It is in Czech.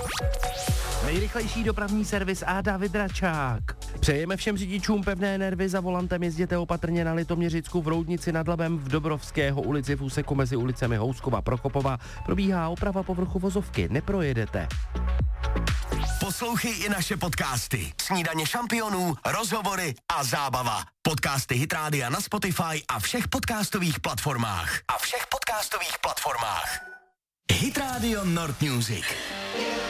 Nejrychlejší dopravní servis a David Račák. Přejeme všem řidičům pevné nervy, za volantem jezděte opatrně na Litoměřicku, v Roudnici nad Labem, v Dobrovského ulici, v úseku mezi ulicemi Houskova, Prokopova. Probíhá oprava povrchu vozovky, neprojedete. Poslouchej i naše podcasty. Snídaně šampionů, rozhovory a zábava. Podcasty Hit Rádia na Spotify a všech podcastových platformách. Hit Radio Nord Music.